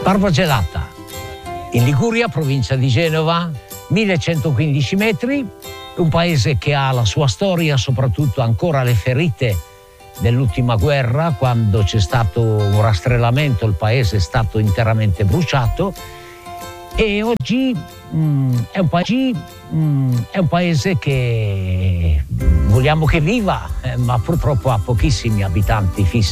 Barbagelata, in Liguria, provincia di Genova, 1115 metri, un paese che ha la sua storia, soprattutto ancora le ferite dell'ultima guerra, quando c'è stato un rastrellamento, il paese è stato interamente bruciato, e oggi è un paese che vogliamo che viva, ma purtroppo ha pochissimi abitanti fissi.